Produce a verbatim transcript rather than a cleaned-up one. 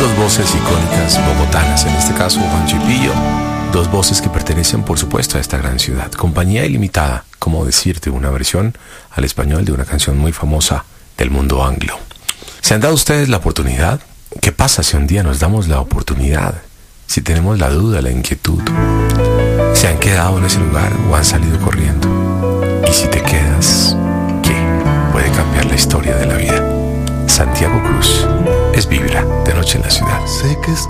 Dos voces icónicas bogotanas, en este caso Juancho y Pillo. Dos voces que pertenecen, por supuesto, a esta gran ciudad. Compañía Ilimitada, como decirte, una versión al español de una canción muy famosa del mundo anglo. ¿Se han dado ustedes la oportunidad? ¿Qué pasa si un día nos damos la oportunidad? Si tenemos la duda, la inquietud, ¿se han quedado en ese lugar o han salido corriendo? Y si te quedas, ¿qué puede cambiar la historia de la vida? Santiago Cruz es Vibra, de noche en la ciudad. Sé que